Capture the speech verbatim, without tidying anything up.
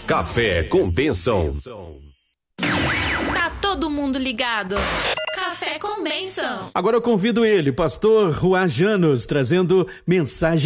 Café com Bênção. Tá todo mundo ligado? Café com Bênção. Agora eu convido ele, pastor Juan Janos, trazendo mensagem